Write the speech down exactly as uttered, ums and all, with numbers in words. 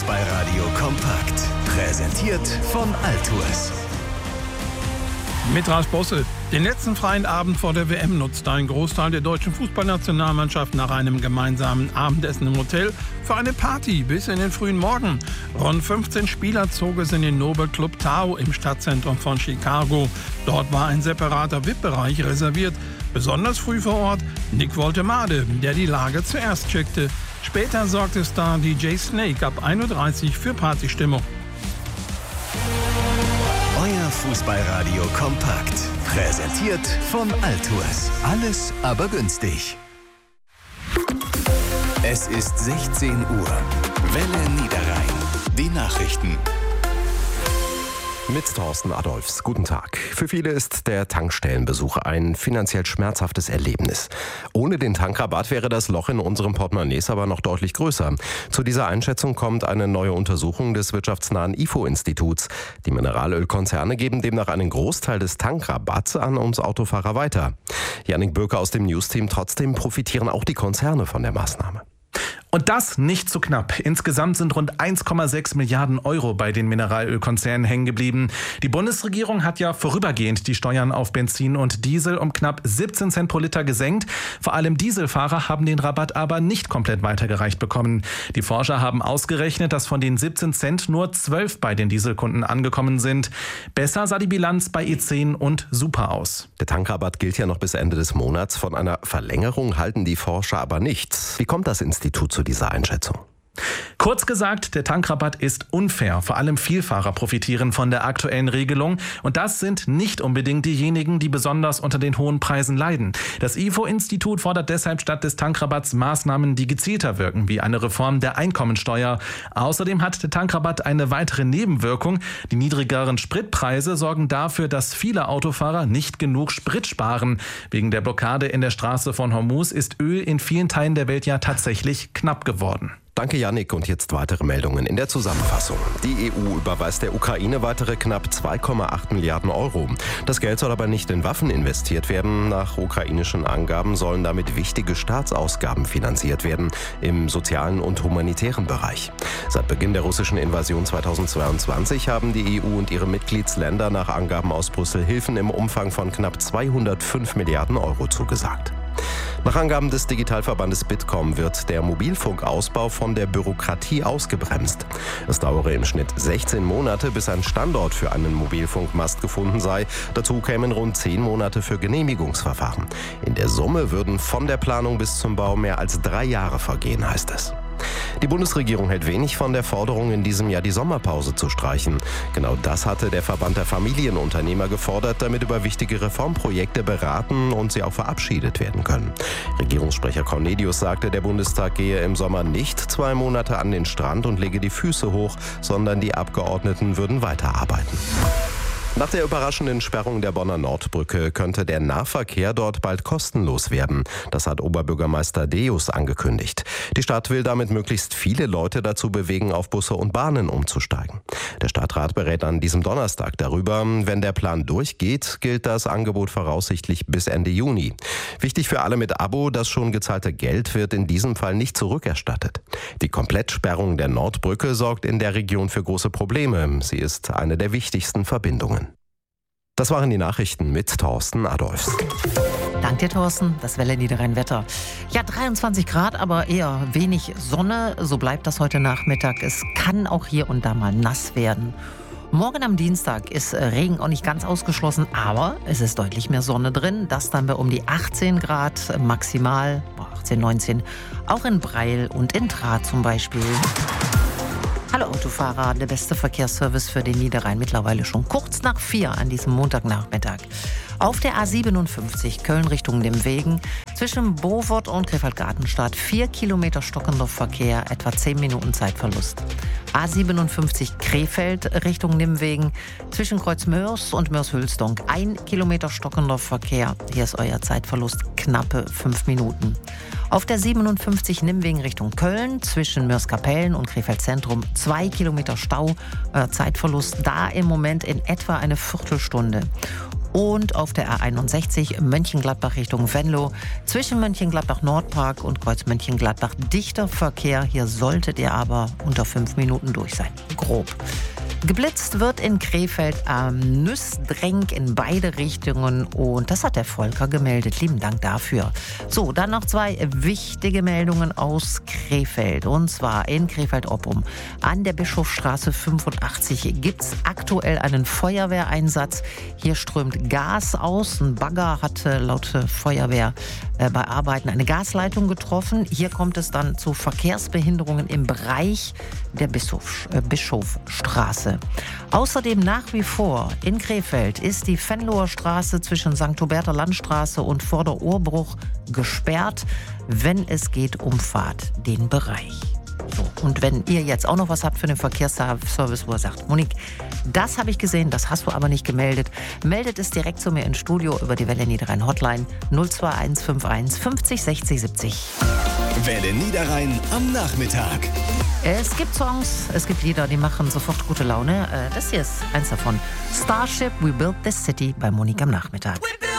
Fußballradio kompakt. Präsentiert von Altours. Mit Ralf Bosse. Den letzten freien Abend vor der W M nutzte ein Großteil der deutschen Fußballnationalmannschaft nach einem gemeinsamen Abendessen im Hotel für eine Party bis in den frühen Morgen. Rund fünfzehn Spieler zogen es in den Nobel Club Tao im Stadtzentrum von Chicago. Dort war ein separater V I P-Bereich reserviert. Besonders früh vor Ort Nick Woltemade, der die Lage zuerst checkte. Später sorgte Star D J Snake ab ein Uhr dreißig für Partystimmung. Euer Fußballradio kompakt. Präsentiert von Altours. Alles aber günstig. Es ist sechzehn Uhr. Welle Niederrhein. Die Nachrichten. Mit Thorsten Adolphs. Guten Tag. Für viele ist der Tankstellenbesuch ein finanziell schmerzhaftes Erlebnis. Ohne den Tankrabatt wäre das Loch in unserem Portemonnaies aber noch deutlich größer. Zu dieser Einschätzung kommt eine neue Untersuchung des wirtschaftsnahen I F O-Instituts. Die Mineralölkonzerne geben demnach einen Großteil des Tankrabatts an uns Autofahrer weiter. Jannik Böker aus dem News-Team. Trotzdem profitieren auch die Konzerne von der Maßnahme. Und das nicht zu knapp. Insgesamt sind rund eins Komma sechs Milliarden Euro bei den Mineralölkonzernen hängen geblieben. Die Bundesregierung hat ja vorübergehend die Steuern auf Benzin und Diesel um knapp siebzehn Cent pro Liter gesenkt. Vor allem Dieselfahrer haben den Rabatt aber nicht komplett weitergereicht bekommen. Die Forscher haben ausgerechnet, dass von den siebzehn Cent nur zwölf bei den Dieselkunden angekommen sind. Besser sah die Bilanz bei E zehn und Super aus. Der Tankrabatt gilt ja noch bis Ende des Monats. Von einer Verlängerung halten die Forscher aber nichts. Wie kommt das Institut zu dieser Einschätzung? Kurz gesagt, der Tankrabatt ist unfair. Vor allem Vielfahrer profitieren von der aktuellen Regelung. Und das sind nicht unbedingt diejenigen, die besonders unter den hohen Preisen leiden. Das I F O-Institut fordert deshalb statt des Tankrabatts Maßnahmen, die gezielter wirken, wie eine Reform der Einkommensteuer. Außerdem hat der Tankrabatt eine weitere Nebenwirkung. Die niedrigeren Spritpreise sorgen dafür, dass viele Autofahrer nicht genug Sprit sparen. Wegen der Blockade in der Straße von Hormuz ist Öl in vielen Teilen der Welt ja tatsächlich knapp geworden. Danke, Jannik. Und jetzt weitere Meldungen in der Zusammenfassung. Die E U überweist der Ukraine weitere knapp zwei Komma acht Milliarden Euro. Das Geld soll aber nicht in Waffen investiert werden. Nach ukrainischen Angaben sollen damit wichtige Staatsausgaben finanziert werden im sozialen und humanitären Bereich. Seit Beginn der russischen Invasion zweitausendzweiundzwanzig haben die E U und ihre Mitgliedsländer nach Angaben aus Brüssel Hilfen im Umfang von knapp zweihundertfünf Milliarden Euro zugesagt. Nach Angaben des Digitalverbandes Bitkom wird der Mobilfunkausbau von der Bürokratie ausgebremst. Es dauere im Schnitt sechzehn Monate, bis ein Standort für einen Mobilfunkmast gefunden sei. Dazu kämen rund zehn Monate für Genehmigungsverfahren. In der Summe würden von der Planung bis zum Bau mehr als drei Jahre vergehen, heißt es. Die Bundesregierung hält wenig von der Forderung, in diesem Jahr die Sommerpause zu streichen. Genau das hatte der Verband der Familienunternehmer gefordert, damit über wichtige Reformprojekte beraten und sie auch verabschiedet werden können. Regierungssprecher Cornelius sagte, der Bundestag gehe im Sommer nicht zwei Monate an den Strand und lege die Füße hoch, sondern die Abgeordneten würden weiterarbeiten. Nach der überraschenden Sperrung der Bonner Nordbrücke könnte der Nahverkehr dort bald kostenlos werden. Das hat Oberbürgermeister Deus angekündigt. Die Stadt will damit möglichst viele Leute dazu bewegen, auf Busse und Bahnen umzusteigen. Der Stadtrat berät an diesem Donnerstag darüber. Wenn der Plan durchgeht, gilt das Angebot voraussichtlich bis Ende Juni. Wichtig für alle mit Abo, das schon gezahlte Geld wird in diesem Fall nicht zurückerstattet. Die Komplettsperrung der Nordbrücke sorgt in der Region für große Probleme. Sie ist eine der wichtigsten Verbindungen. Das waren die Nachrichten mit Thorsten Adolphs. Dank dir, Thorsten. Das Welle Niederrhein-Wetter. Ja, dreiundzwanzig Grad, aber eher wenig Sonne. So bleibt das heute Nachmittag. Es kann auch hier und da mal nass werden. Morgen am Dienstag ist Regen auch nicht ganz ausgeschlossen, aber es ist deutlich mehr Sonne drin. Das dann bei um die achtzehn Grad maximal, achtzehn, neunzehn, auch in Breil und in Trat zum Beispiel. Hallo Autofahrer, der beste Verkehrsservice für den Niederrhein. Mittlerweile schon kurz nach vier an diesem Montagnachmittag. Auf der A siebenundfünfzig Köln Richtung Nimwegen zwischen Bovot und Krefeld-Gartenstadt vier Kilometer stockender Verkehr, etwa zehn Minuten Zeitverlust. A siebenundfünfzig Krefeld Richtung Nimwegen zwischen Kreuzmörs und Mörs-Hülsdonk ein Kilometer stockender Verkehr. Hier ist euer Zeitverlust knappe fünf Minuten. Auf der siebenundfünfzig Nimwegen Richtung Köln zwischen Mörs-Kapellen und Krefeld Zentrum zwei Kilometer Stau. Euer Zeitverlust da im Moment in etwa eine Viertelstunde. Und auf auf der A einundsechzig Mönchengladbach Richtung Venlo. Zwischen Mönchengladbach Nordpark und Kreuz Mönchengladbach dichter Verkehr. Hier solltet ihr aber unter fünf Minuten durch sein. Grob. Geblitzt wird in Krefeld am Nüßdrenk in beide Richtungen und das hat der Volker gemeldet. Lieben Dank dafür. So, dann noch zwei wichtige Meldungen aus Krefeld. Und zwar in Krefeld-Oppum. An der Bischofsstraße fünfundachtzig gibt es aktuell einen Feuerwehreinsatz. Hier strömt Gas aus. Ein Bagger hat laut Feuerwehr äh, bei Arbeiten eine Gasleitung getroffen. Hier kommt es dann zu Verkehrsbehinderungen im Bereich der Bischof, äh, Bischofsstraße. Außerdem nach wie vor in Krefeld ist die Venloer Straße zwischen Sankt Huberter Landstraße und Vorderohrbruch gesperrt, wenn es geht um Fahrt den Bereich. So, und wenn ihr jetzt auch noch was habt für den Verkehrsservice, wo ihr sagt, Monique, das habe ich gesehen, das hast du aber nicht gemeldet, meldet es direkt zu mir ins Studio über die Welle Niederrhein Hotline null zwei eins fünf eins fünfzig sechzig siebzig. Welle Niederrhein am Nachmittag. Es gibt Songs, es gibt Lieder, die machen sofort gute Laune. Das hier ist eins davon. Starship, We Built This City bei Monique am Nachmittag.